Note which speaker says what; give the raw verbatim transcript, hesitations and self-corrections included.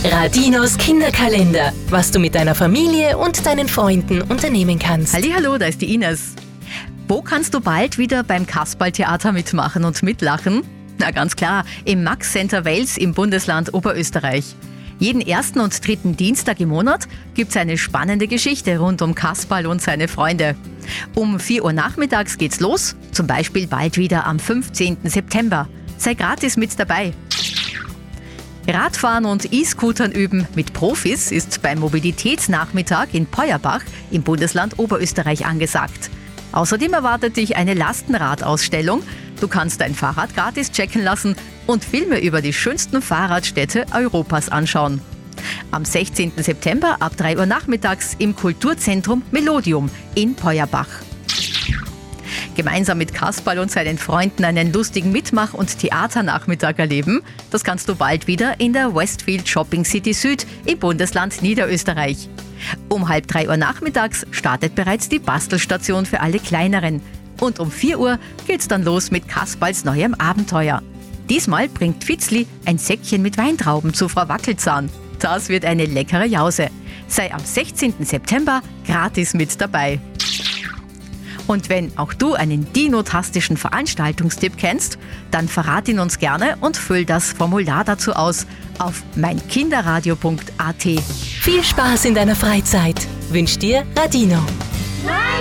Speaker 1: Radinos Kinderkalender, was du mit deiner Familie und deinen Freunden unternehmen kannst.
Speaker 2: Hallihallo, da ist die Ines. Wo kannst du bald wieder beim Kasperltheater mitmachen und mitlachen? Na ganz klar, im Max Center Wels im Bundesland Oberösterreich. Jeden ersten und dritten Dienstag im Monat gibt's eine spannende Geschichte rund um Kasperl und seine Freunde. Um vier Uhr nachmittags geht's los, zum Beispiel bald wieder am fünfzehnten September. Sei gratis mit dabei. Radfahren und E-Scootern üben mit Profis ist beim Mobilitätsnachmittag in Peuerbach im Bundesland Oberösterreich angesagt. Außerdem erwartet dich eine Lastenradausstellung. Du kannst dein Fahrrad gratis checken lassen und Filme über die schönsten Fahrradstädte Europas anschauen. Am sechzehnten September ab drei Uhr nachmittags im Kulturzentrum Melodium in Peuerbach. Gemeinsam mit Kasperl und seinen Freunden einen lustigen Mitmach- und Theaternachmittag erleben, das kannst du bald wieder in der Westfield Shopping City Süd im Bundesland Niederösterreich. Um halb drei Uhr nachmittags startet bereits die Bastelstation für alle Kleineren. Und um vier Uhr geht's dann los mit Kasperls neuem Abenteuer. Diesmal bringt Fitzli ein Säckchen mit Weintrauben zu Frau Wackelzahn. Das wird eine leckere Jause. Sei am sechzehnten September gratis mit dabei. Und wenn auch du einen dinotastischen Veranstaltungstipp kennst, dann verrat ihn uns gerne und füll das Formular dazu aus auf meinkinderradio punkt a t.
Speaker 1: Viel Spaß in deiner Freizeit wünscht dir Radino.